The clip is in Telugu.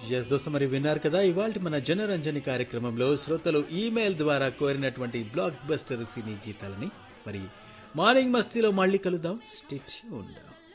ఎస్ దోస్తు మరి విన్నారు కదా ఇవాళ మన జనరంజని కార్యక్రమంలో శ్రోతలు ఈమెయిల్ ద్వారా కోరినటువంటి బ్లాక్ బస్టర్ సినీ గీతాలని మరి మార్నింగ్ మస్తీలో మళ్ళీ కలుద్దాం స్టే ట్యూన్డ్